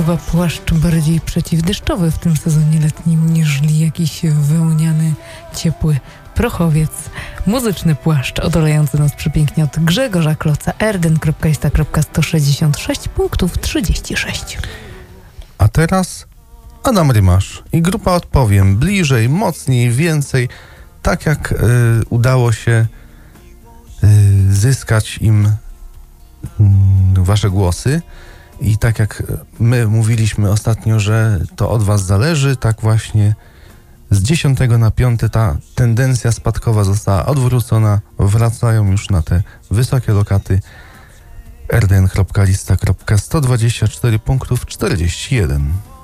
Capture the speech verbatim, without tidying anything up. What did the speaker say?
chyba płaszcz bardziej przeciwdeszczowy w tym sezonie letnim niż jakiś wełniany, ciepły prochowiec. Muzyczny płaszcz odolający nas przepięknie od Grzegorza Kloca. erden kropka ista kropka sto sześćdziesiąt sześć punktów trzydzieści sześć. A teraz Adam Rymasz i grupa Odpowiem. Bliżej, mocniej, więcej. Tak jak y, udało się y, zyskać im y, wasze głosy i tak jak my mówiliśmy ostatnio, że to od was zależy, tak właśnie z dziesiątego na piąte ta tendencja spadkowa została odwrócona. Wracają już na te wysokie lokaty. erden kropka lista kropka sto dwadzieścia cztery punktów czterdzieści jeden.